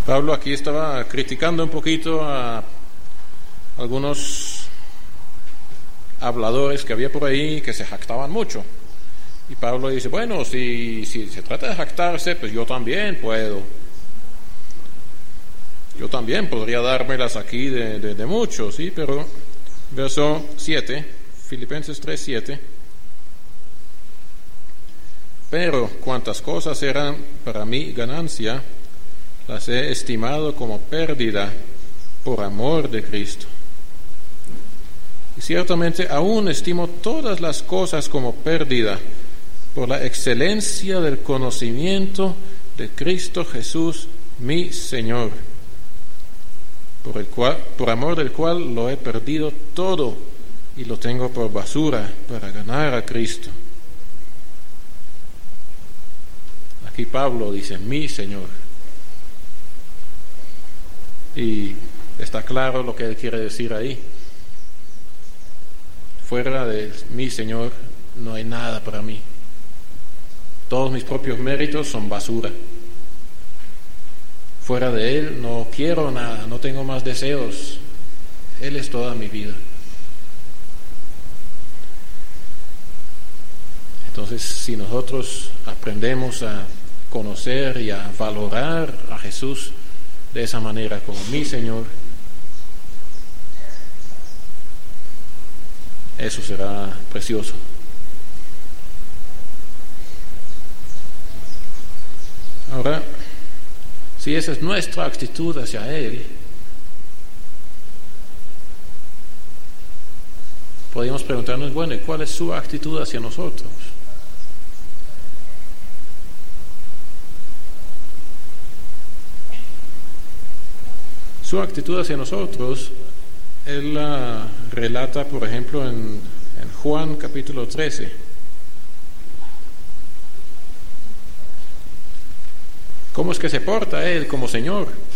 Pablo aquí estaba criticando un poquito a algunos habladores que había por ahí que se jactaban mucho. Y Pablo dice, bueno, si se trata de jactarse, pues yo también puedo. Yo también podría dármelas aquí de mucho, ¿sí? Pero, verso 7, Filipenses 3:7. Pero cuantas cosas eran para mí ganancia, las he estimado como pérdida por amor de Cristo. Y ciertamente aún estimo todas las cosas como pérdida por la excelencia del conocimiento de Cristo Jesús, mi Señor, por amor del cual lo he perdido todo y lo tengo por basura para ganar a Cristo. Aquí Pablo dice, mi Señor. Y está claro lo que él quiere decir ahí. Fuera de mi Señor no hay nada para mí. Todos mis propios méritos son basura. Fuera de Él no quiero nada, no tengo más deseos. Él es toda mi vida. Entonces, si nosotros aprendemos a conocer y a valorar a Jesús de esa manera como mi Señor, eso será precioso. Ahora, si esa es nuestra actitud hacia Él, podríamos preguntarnos, bueno, ¿y cuál es su actitud hacia nosotros? Su actitud hacia nosotros, Él la relata, por ejemplo, en Juan capítulo 13. ¿Cómo es que se porta Él como Señor?